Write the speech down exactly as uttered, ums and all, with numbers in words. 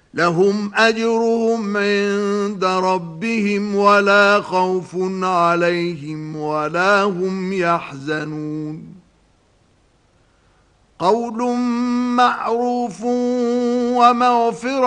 لهم أجرهم عند ربهم ولا خوف عليهم ولا هم يحزنون قول معروف ومغفرة